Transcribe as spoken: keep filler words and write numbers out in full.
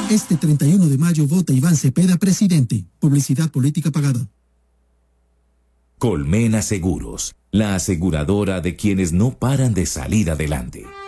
Este treinta y uno de mayo vota Iván Cepeda presidente. Publicidad política pagada. Colmena Seguros, la aseguradora de quienes no paran de salir adelante.